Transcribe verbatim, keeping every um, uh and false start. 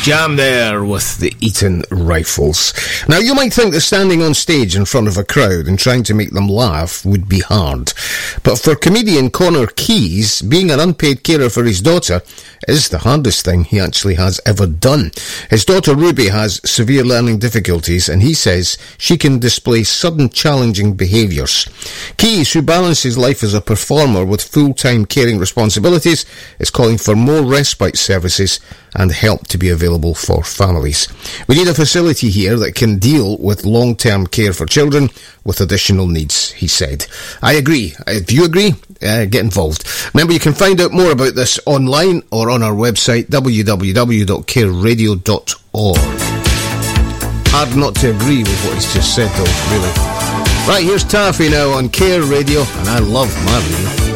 Jam there with the Eton Rifles. Now, you might think that standing on stage in front of a crowd and trying to make them laugh would be hard. But for comedian Connor Keys, being an unpaid carer for his daughter is the hardest thing he actually has ever done. His daughter Ruby has severe learning difficulties, and he says she can display sudden challenging behaviours. Keys, who balances life as a performer with full-time caring responsibilities, is calling for more respite services and help to be available for families. We need a facility here that can deal with long-term care for children with additional needs, he said. I agree. If you agree, uh, get involved. Remember, you can find out more about this online or on our website, w w w dot care radio dot org. Hard not to agree with what he's just said, though, really. Right, here's Taffy now on Care Radio, and I love my radio.